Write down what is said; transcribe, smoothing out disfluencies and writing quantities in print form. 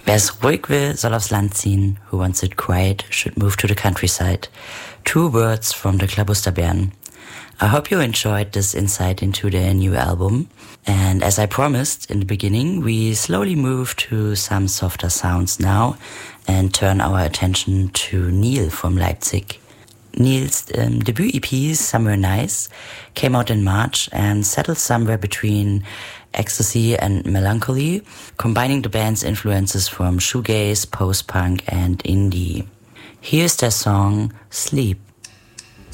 Wer es ruhig will, soll aufs Land ziehen. Who wants it quiet should move to the countryside. 2 words from the Klabusterbären. I hope you enjoyed this insight into their new album. And as I promised in the beginning, we slowly move to some softer sounds now and turn our attention to Neil from Leipzig. Neil's debut EP, Somewhere Nice, came out in March and settled somewhere between ecstasy and melancholy, combining the band's influences from shoegaze, post-punk and indie. Here's their song, Sleep.